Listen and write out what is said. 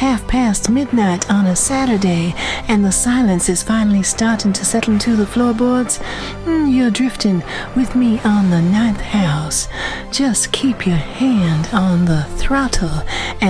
midnight on a Saturday and the silence is finally starting to settle into the floorboards, you're drifting with me on the ninth house. Just keep your hand on the throttle and